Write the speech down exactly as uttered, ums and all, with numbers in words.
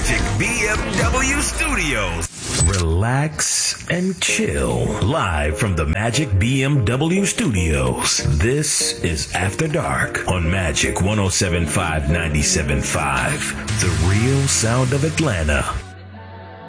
Magic B M W Studios. Relax and chill. Live from the Magic B M W Studios. This is After Dark on Magic one oh seven point five, ninety-seven point five. The real sound of Atlanta.